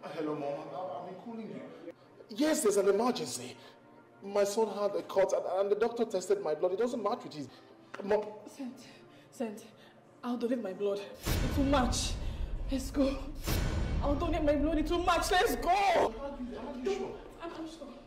Hello, Mom. I've been calling you. Yes, there's an emergency. My son had a cut and the doctor tested my blood. It doesn't match with his... Mom... Sent. I'll donate my blood. It will match. Let's go. I'll donate my blood. It will match. Let's go. Are you sure? I'm sure.